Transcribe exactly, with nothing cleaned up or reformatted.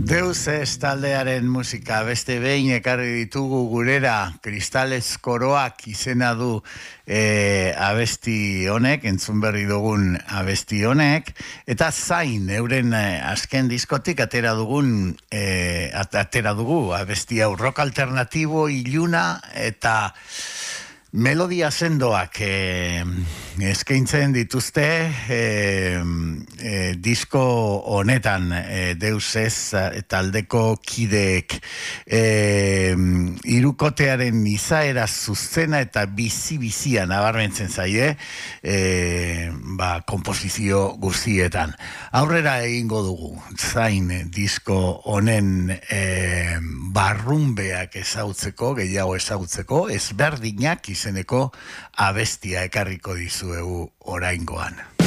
Deus ez taldearen musika beste behin ekarri ditugu gurera. Kristales koroak izena du e, abesti honek, entzun berri dugun abesti honek, eta zain euren e, azken diskotik atera dugun e, atera dugu abesti hau rock alternatibo, iluna eta melodia sendoak eh, eskaintzen dituzte eh, eh, disko honetan eh, Deus ez taldeko kideek eh, hirukotearen izaera zuzena eta bizi-bizia nabarmentzen zaie eh, ba, komposizio guztietan. Aurrera egingo dugu zain disko honen eh, barrunbeak ezautzeko, gehiago ezautzeko, ezberdinak izeneko abestia ekarriko dizuegu oraingoan.